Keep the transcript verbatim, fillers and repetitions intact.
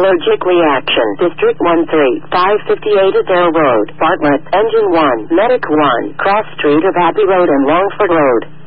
Allergic reaction. District one three, five fifty-eight Adair Road, Bartlett, Engine one, Medic one, Cross Street of Abbey Road and Longford Road.